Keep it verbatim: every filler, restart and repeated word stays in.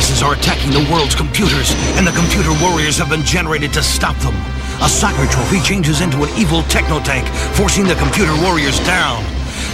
viruses are attacking the world's computers, and the computer warriors have been generated to stop them. A soccer trophy changes into an evil techno tank, forcing the computer warriors down.